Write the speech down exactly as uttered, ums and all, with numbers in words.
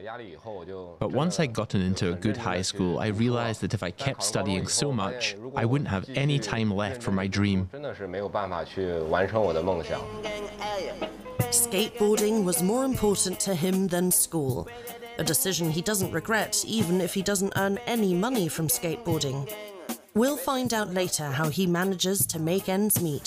But once I'd gotten into a good high school, I realized that if I kept studying so much, I wouldn't have any time left for my dream. Skateboarding was more important to him than school, a decision he doesn't regret even if he doesn't earn any money from skateboarding. We'll find out later how he manages to make ends meet.